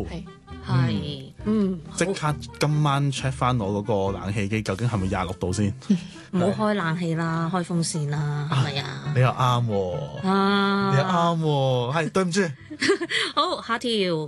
係， 即刻今晚 check 翻我嗰個冷氣機究竟係咪26度先？ 唔好開冷氣啦，開風扇啦，係咪啊？ 你又啱喎， 啊， 你又啱喎，係對唔住。 好，下條。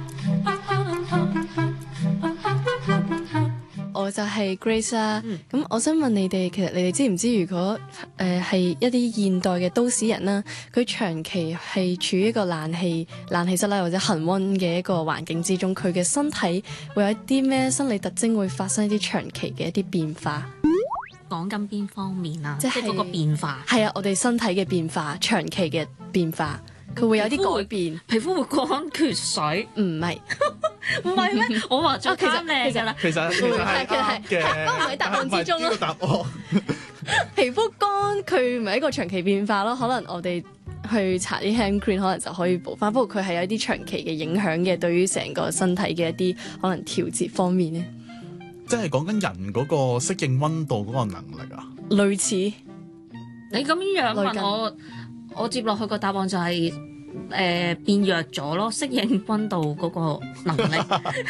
我就係 Grace 啦。咁我想問你哋，其實你哋知唔知，如果係一啲現代嘅都市人啦，佢長期係處於一個冷氣室啦，或者恆溫嘅一個環境之中，佢嘅身體會有一啲咩生理特徵會發生一啲長期嘅一啲變化？ 講緊邊方面啊？即係係嗰個變化。 係啊，我哋身體嘅變化，長期嘅變化，佢會有啲改變。 皮膚會乾缺水？ 唔係， 唔係咩？我話最啱你㗎啦。 其實係嘅，都唔係答案之中咯。 呢個答案。 皮膚乾佢唔係一個長期變化咯，可能我哋去搽啲 hand cream 可能就可以補翻，不過佢係有啲長期嘅影響嘅，對於成個身體嘅一啲可能調節方面咧。 即係講緊人嗰個適應溫度嗰個能力啊？ 類似。 你咁樣問我接落去個答案就係變弱咗咯，適應溫度嗰個能力。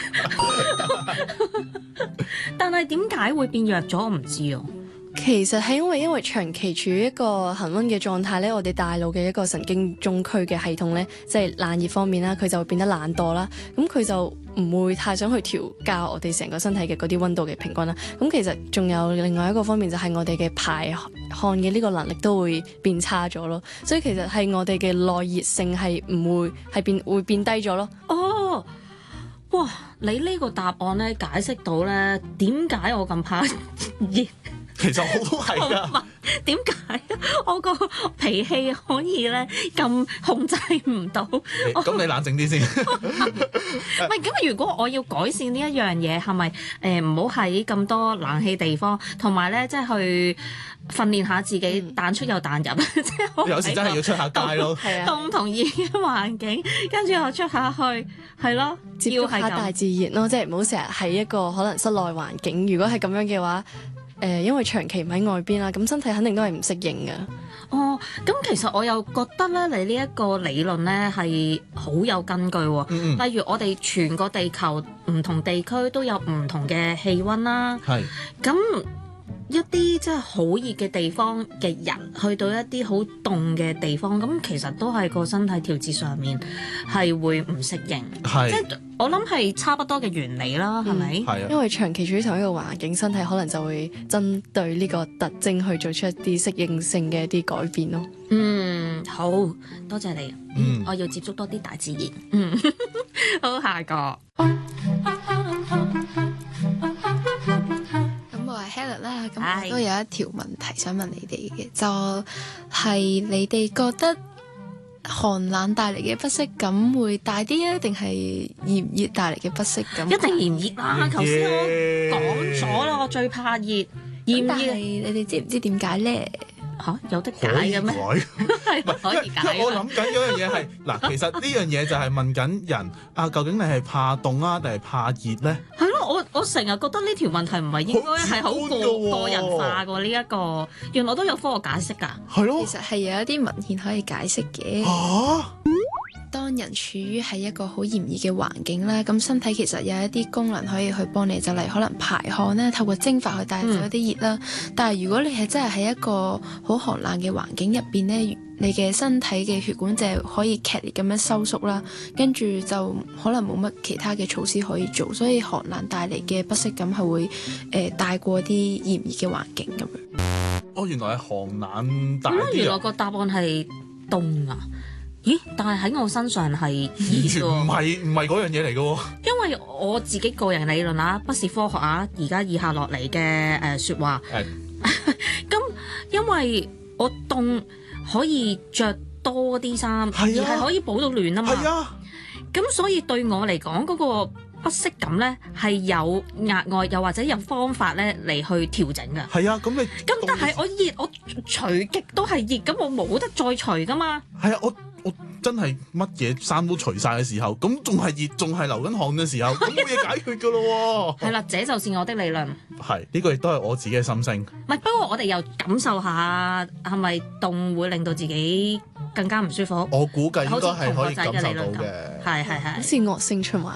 但係點解會變弱咗？我唔知啊。 其實係因為長期處於一個恆溫嘅狀態咧，我哋大腦嘅一個神經中區嘅系統咧，即係冷熱方面啦，佢就會變得懶惰啦。咁佢就唔會太想去調校我哋成個身體嘅嗰啲溫度嘅平均啦。咁其實仲有另外一個方面就係我哋嘅排汗嘅呢個能力都會變差咗咯。所以其實係我哋嘅耐熱性係唔會係會變低咗咯。 哦，哇！你呢個答案咧解釋到咧點解我咁怕熱。 其實我都係㗎。 點解我個脾氣可以咧咁控制唔到？ 咁你冷靜啲先。 唔係咁，如果我要改善呢一樣嘢，係咪唔好喺咁多冷氣地方，同埋咧即係去訓練下自己彈出又彈入，即係有時真係要出下街咯。 咁同意嘅環境，跟住又出下去，係咯， 接觸下大自然咯，即係唔好成日喺一個可能室內環境。如果係咁樣嘅話，因為長期唔喺外邊啦，咁身體肯定都係唔適應嘅。 哦，咁其實我又覺得咧，你呢一個理論咧係好有根據喎。例如我哋全個地球唔同地區都有唔同嘅氣温啦。 係。 咁一啲即係好熱嘅地方嘅人，去到一啲好凍嘅地方，咁其實都係個身體調節上面係會唔適應。 係。 即係我諗係差不多嘅原理啦，係咪？ 係啊。 因為長期處於同一個環境，身體可能就會針對呢個特徵去做出一啲適應性嘅一啲改變咯。 好多謝你。我要接觸多啲大自然。好，下個。 啦，咁我都有一條問題想問你哋嘅，就係你哋覺得寒冷帶嚟嘅不適感會大啲啊，定係炎熱帶嚟嘅不適感？ 一定炎熱啦！頭先我講咗啦，我最怕熱。炎熱， 你哋知唔知點解咧？ 有得解嘅咩？係可以解。 我諗緊嗰樣嘢係嗱，其實呢樣嘢就係問緊人啊，究竟你係怕凍啊，定係怕熱咧？ 係咯，我成日覺得呢條問題唔係應該係好個人化嘅呢一個，原來都有科學解釋㗎。 係咯， 其實係有一啲文獻可以解釋嘅。當人處於係一個好炎熱嘅環境啦，咁身體其實有一啲功能可以去幫你，就例如可能排汗啦，透過蒸發去帶走一啲熱啦。但係如果你係真係喺一個好寒冷嘅環境入邊呢，你嘅身體嘅血管就可以劇烈咁樣收縮啦，跟住就可能冇乜其他嘅措施可以做，所以寒冷帶嚟嘅不適感係會大過啲炎熱嘅環境咁樣。 原來係寒冷帶。 原來個答案係凍啊！咦？但係喺我身上係熱喎， 唔係嗰樣嘢嚟嘅喎。 因為我自己個人理論啊，不是科學啊，而家以下落嚟嘅説話。咁因為我凍可以着多啲衫，而係可以保到暖啊嘛。 係啊。 咁所以對我嚟講，嗰個不適感咧係有額外又或者有方法咧嚟去調整㗎。 係啊，咁你但係我熱，我除極都係熱，咁我冇得再除㗎嘛。 係啊，我真係乜嘢衫都除晒嘅時候，咁仲係熱，仲係流緊汗嘅時候，咁冇嘢解決㗎咯喎。 係啦，這就是我的理論。 係，呢個亦都係我自己嘅心聲。 唔係，不過我哋又感受下係咪凍會令到自己更加唔舒服？ 我估計應該係可以感受到嘅。 係。 好似惡性循環